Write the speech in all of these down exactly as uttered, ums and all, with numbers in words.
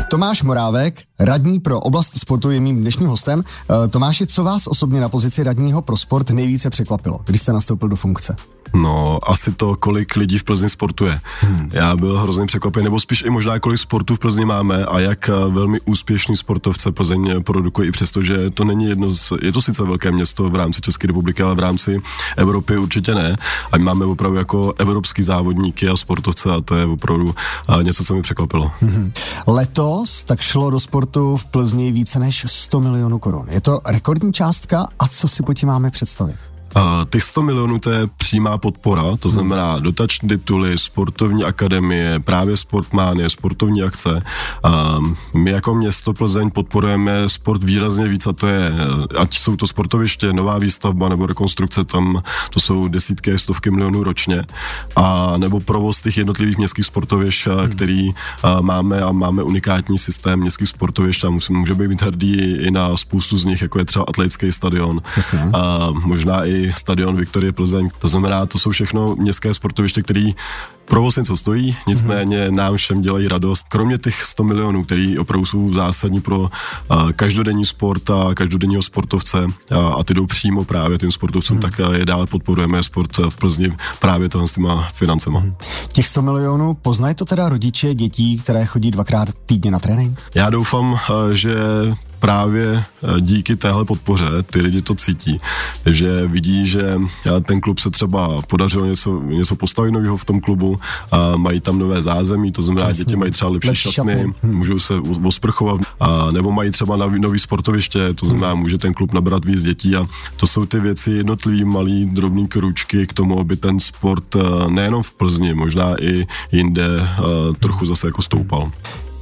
Tomáš Morávek, radní pro oblast sportu, je mým dnešním hostem. Tomáši, co vás osobně na pozici radního pro sport nejvíce překvapilo, když jste nastoupil do funkce? No, asi to, kolik lidí v Plzni sportuje. Hmm. Já byl hrozně překvapený, nebo spíš i možná, kolik sportů v Plzni máme a jak velmi úspěšný sportovce Plzeň produkuje, i přesto, že to není jedno z, je to sice velké město v rámci České republiky, ale v rámci Evropy určitě ne. A my máme opravdu jako evropský závodníky a sportovce a to je opravdu něco, co mi překvapilo. Hmm. Letos tak šlo do sportu v Plzni více než sto milionů korun. Je to rekordní částka a co si po tím máme představit? Uh, těch sto milionů to je přímá podpora, to znamená dotační tituly, sportovní akademie, právě sportmánie, sportovní akce. Uh, my jako město Plzeň podporujeme sport výrazně víc a to je, ať jsou to sportoviště, nová výstavba nebo rekonstrukce, tam to jsou desítky, stovky milionů ročně, a nebo provoz těch jednotlivých městských sportovišť, hmm. který uh, máme a máme unikátní systém městských sportovišť a musíme, může být hrdý i na spoustu z nich, jako je třeba atletický stadion, uh, možná i stadion Viktorie Plzeň. To znamená, to jsou všechno městské sportoviště, které provoz něco stojí, nicméně mm-hmm. nám všem dělají radost. Kromě těch sto milionů, který opravdu jsou zásadní pro uh, každodenní sport a každodenního sportovce a, a ty jdou přímo právě tím sportovcům, mm. tak je dále podporujeme sport v Plzni právě tohle s těma financema. Mm. Těch sto milionů, poznají to teda rodiče dětí, které chodí dvakrát týdně na trénink? Já doufám, uh, že právě díky téhle podpoře ty lidi to cítí, že vidí, že ten klub se třeba podařilo něco, něco postavit nového v tom klubu a mají tam nové zázemí, to znamená, Jasně. děti mají třeba lepší Lepší šatny, šatny. Hmm. můžou se osprchovat, a nebo mají třeba nový sportoviště, to znamená, může ten klub nabrat víc dětí a to jsou ty věci jednotlivý malý drobný kručky k tomu, aby ten sport nejenom v Plzni, možná i jinde trochu zase jako stoupal.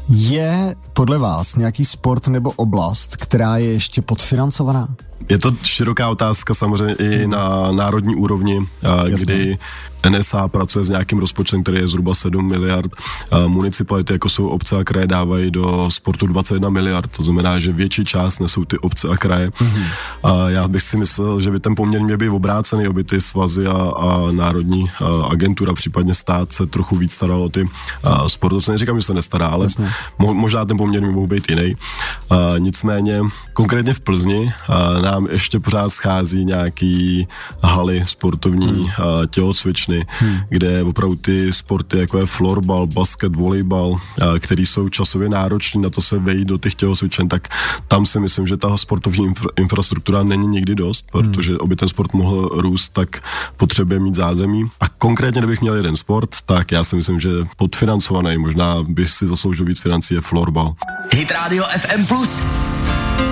Je podle vás nějaký sport nebo oblast, která je ještě podfinancovaná? Je to široká otázka samozřejmě i na národní úrovni, kdy N S A pracuje s nějakým rozpočtem, který je zhruba sedm miliard. Municipality, jako jsou obce a kraje, dávají do sportu dvacet jedna miliard. To znamená, že větší část nesou ty obce a kraje. Mm-hmm. A já bych si myslel, že by ten poměr měl být obrácený, aby ty svazy a, a národní a agentura, případně stát, se trochu víc staral o ty sportovce. Neříkám, že se nestará, ale mo, možná ten poměr mohl být jiný. A nicméně, konkrétně v Plzni a nám ještě pořád schází nějaký haly sportovní, mm. a tělocvičny, Hmm. kde opravdu ty sporty, jako je florbal, basket, volejbal, který jsou časově náročný na to se vejít do těch tělocvičen, tak tam si myslím, že ta sportovní infra- infrastruktura není nikdy dost, hmm. protože aby ten sport mohl růst, tak potřebuje mít zázemí. A konkrétně, kdybych měl jeden sport, tak já si myslím, že podfinancovaný, možná by si zasloužil víc financí, je florbal. Hit Radio F M plus,